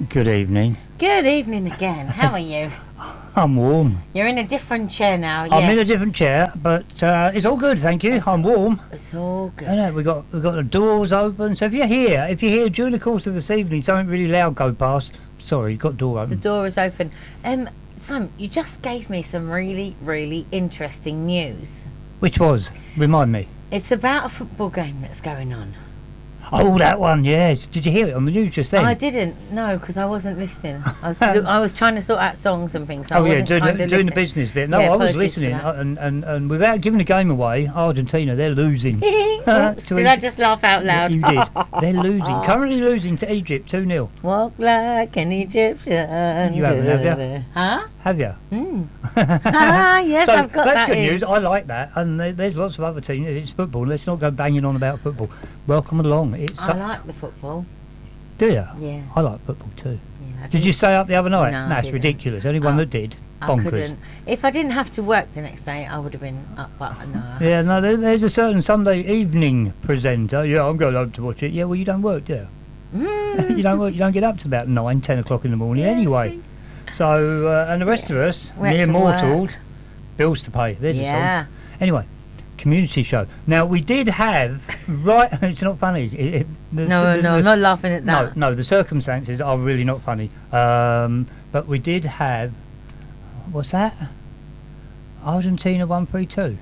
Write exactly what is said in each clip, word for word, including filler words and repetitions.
Good evening. Good evening again. How are you? I'm warm. You're in a different chair now. I'm yes. in a different chair, but uh, it's all good, thank you. It's I'm warm. It's all good. I know, we got we got the doors open. So if you're here, if you're here during the course of this evening, something really loud go past. Sorry, you've got the door The open. door is open. Um, Sam, you just gave me some really, really interesting news. Which was? Remind me. It's about a football game that's going on. Oh, that one, yes. Did you hear it on the news just then? I didn't, no, because I wasn't listening. I was, I was trying to sort out songs and things. So Oh I yeah, wasn't doing, kind the, of doing the listening. business bit. No, Yeah, I was apologies for listening, that. and, and and without giving the game away, Argentina, they're losing. Oops, To did Egypt. I just laugh out loud? You did. They're losing. Currently losing to Egypt two nil. Walk like an Egyptian. You haven't, have you? Huh? Have you? Mm. ah, yes, So I've got that's that good in. news. I like that, and there- there's lots of other teams. It's football. Let's not go banging on about football. Welcome along. It's I like the football. do you? Yeah. I like football too. yeah I Did you stay up the other night? No, I That's didn't. ridiculous. Only one Oh, that did. I Bonkers. couldn't. If I didn't have to work the next day, I would have been up. But no. I Yeah, had no. There, there's a certain Sunday evening presenter. Yeah, I'm going home to watch it. Yeah, well, you don't work, do you? to. Mm. you don't work. You don't get up to about nine, ten o'clock in the morning Yeah, anyway. see? So, uh, and the rest of us, We had mere to mortals, bills to pay. There's Yeah. a song. Anyway, community show. Now we did have right. It's not funny. It, it, the- No, the- no, the- I'm not laughing at No, that. no, the circumstances are really not funny. Um, but we did have, what's that? Argentina one three two.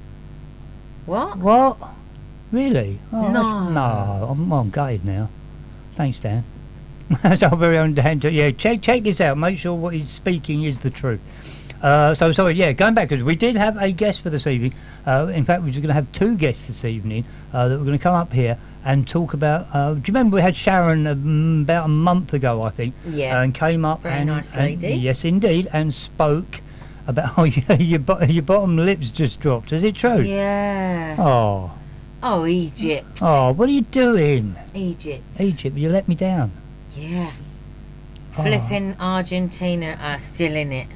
What? What? Really? Oh, No. No, I'm, I'm gutted now. Thanks, Dan. That's our very own Dan. To, yeah, check check this out. Make sure what he's speaking is the truth. Uh, so, sorry, yeah, going backwards, we did have a guest for this evening. Uh, in fact, we were going to have two guests this evening uh, that were going to come up here and talk about. Uh, do you remember we had Sharon um, about a month ago, I think? Yeah. And came up Very and, nice and- lady. yes, indeed, and spoke about. Oh, yeah, your bo- your bottom lips just dropped. Is it true? Yeah. Oh, Oh, Egypt. oh, what are you doing, Egypt. Egypt? You let me down. Yeah. Oh. Flipping Argentina are still in it.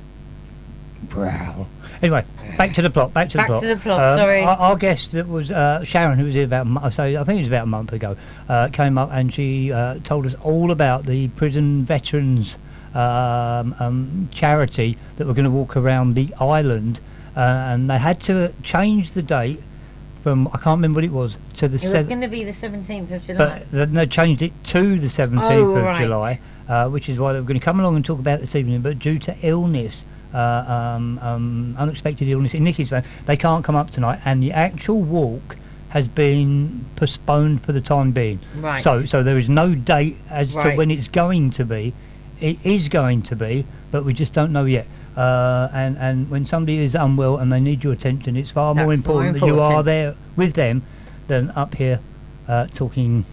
Wow. Anyway, back to the plot. Back to Back the plot. to the plot, Um, sorry. Our, our guest that was uh, Sharon, who was here about a mo- so I think it was about a month ago, uh, came up and she uh, told us all about the prison veterans um, um, charity that were going to walk around the island, uh, and they had to change the date from I can't remember what it was to the It was seventh. going to be the seventeenth of July. But then they changed it to the seventeenth Oh, of right. July, uh, which is why they were going to come along and talk about it this evening. But due to illness, uh, um, um, unexpected illness in Nikki's van, they can't come up tonight. And the actual walk has been postponed for the time being. Right. So, so there is no date as to when Right. it's going to be. It is going to be, but we just don't know yet. Uh, and, and when somebody is unwell and they need your attention, it's far more That's more important that you are important. there with them than up here uh, talking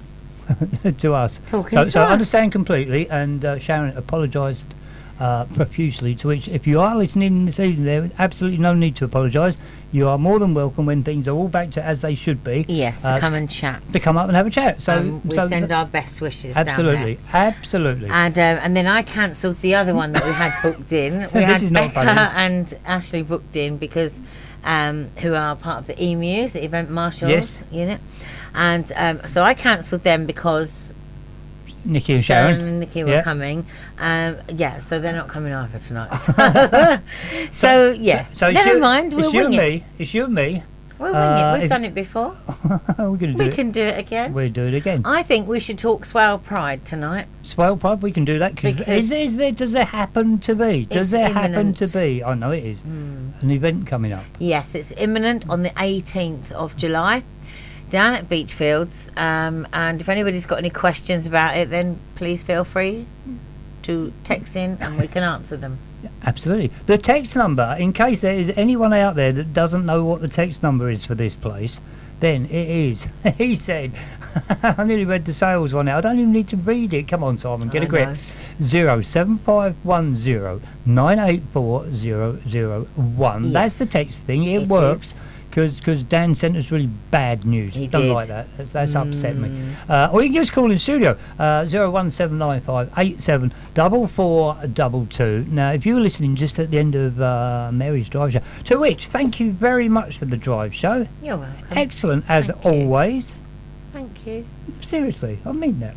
to us. Talking so, to so I us. understand completely, and uh, Sharon apologised uh, profusely, to which, if you are listening this evening, there is absolutely no need to apologise. You are more than welcome when things are all back to as they should be. yes, to uh, come and chat. to come up and have a chat. So, um, we so send th- our best wishes absolutely, down there. absolutely. And um, and then I cancelled the other one that we had booked in. We This had is not Becca funny. and Ashley booked in because um, who are part of the E M Us, the event marshals Yes. unit. And um, so I cancelled them because Nikki and Sharon, Sharon. and Nikki were Yeah. coming. Um, yeah, so they're not coming either tonight. so, so, yeah, So it's never you- mind. We'll it's you wing and it. me. It's you and me. We'll Uh, wing it. We've if- done it before. We're going to do We it. can do it again. We'll do it again. I think we should talk Swell Pride tonight. Swell Pub, we can do that. Cause Because is, there, is there, does there happen to be? Does It's there happen imminent. to be? I know it is. Mm. An event coming up. Yes, it's imminent on the eighteenth of July down at Beachfields. Um, and if anybody's got any questions about it, then please feel free to text in and we can answer them. Absolutely. The text number, in case there is anyone out there that doesn't know what the text number is for this place, then it is. He said, I nearly read the sales one out. I don't even need to read it. Come on, Simon, get I a grip. know. Zero seven five one zero nine eight four zero zero one. Yes. That's the text thing. It, It works. is. Because Dan sent us really bad news. He Don't did. like that. That's, that's upset me. Mm. Uh, or you can give us a call in studio, uh, zero one seven nine five eight seven four four two two. Now, if you were listening just at the end of uh, Mary's Drive Show, to which, thank you very much for the Drive Show. You're welcome. Excellent, as Thank you. always. Thank you. Seriously, I mean that from the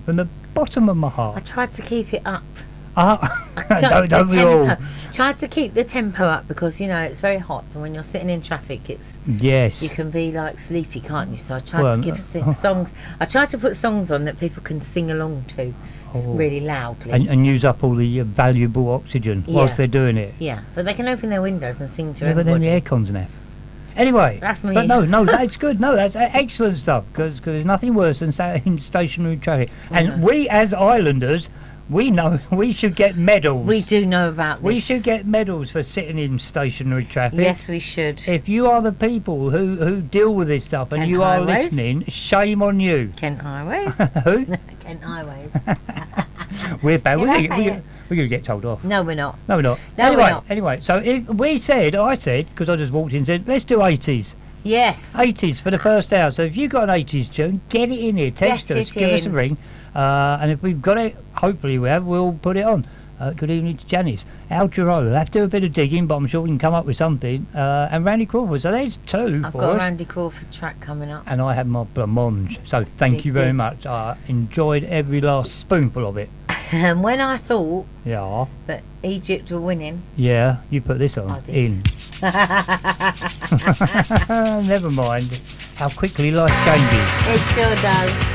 bottom of my I heart. tried to keep it up. Ah, Tried don't, the don't we all? tempo- Tried to keep the tempo up because, you know, it's very hot, and when you're sitting in traffic, it's Yes. you can be like sleepy, can't you? So I tried Well, to give uh, si- songs. I tried to put songs on that people can sing along to, s- Oh. really loudly. And, and use up all the uh, valuable oxygen whilst Yeah. they're doing it. yeah, but they can open their windows and sing to Yeah, but then everybody. the aircon's naff. Anyway, That's me. but no, no, that's good. No, that's e- excellent stuff because there's nothing worse than sat in stationary traffic. And No. we, as islanders, we know we should get medals. We do know about this. We should get medals for sitting in stationary traffic. Yes, we should. If you are the people who, who deal with this stuff and Kent you are Highways. listening, shame on you. Kent Highways. Who? Kent Highways. We're bad. Did We're I gonna, say we're, it? gonna, we're gonna get told off. No, we're not. No, we're not. No, we're anyway, not. anyway. So if we said, I said, because I just walked in and said, let's do eighties. Yes. eighties for the first hour. So if you've got an eighties tune, get it in here. Text Get us, it give us a in. ring. Uh, and if we've got it, hopefully we have, we'll put it on. Uh, good evening to Janice. Al Giro, we'll have to do a bit of digging, but I'm sure we can come up with something. Uh, and Randy Crawford. So there's two I've for got a us. Randy Crawford track coming up. And I have my blancmange. So thank Big you very dig. much. I enjoyed every last spoonful of it. And when I thought Yeah. that Egypt were winning, Yeah, you put this on. I did. In. Never mind how quickly life changes. it sure does.